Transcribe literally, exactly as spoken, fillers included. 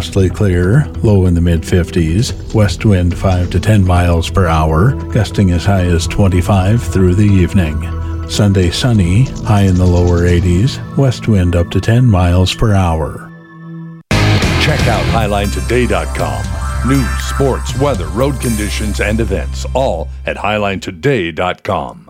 Mostly clear, low in the mid-fifties, west wind five to ten miles per hour, gusting as high as twenty-five through the evening. Sunday sunny, high in the lower eighties, west wind up to ten miles per hour. Check out highline today dot com. News, sports, weather, road conditions, and events, all at highline today dot com.